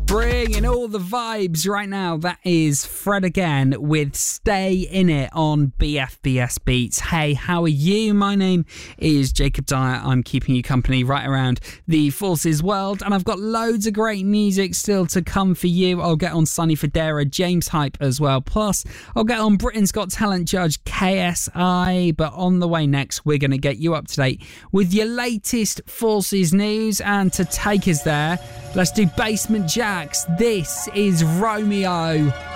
Bringing all the vibes right now. That is Fred again with Stay In It on BFBS Beats. Hey, how are you? My name is Jacob Dyer. I'm keeping you company right around the Forces world, and I've got loads of great music still to come for you. I'll get on Sonny Fodera, James Hype as well. Plus, I'll get on Britain's Got Talent judge KSI. But on the way next, we're going to get you up to date with your latest Forces news. And to take us there, let's do Basement Jacks. This is Romeo.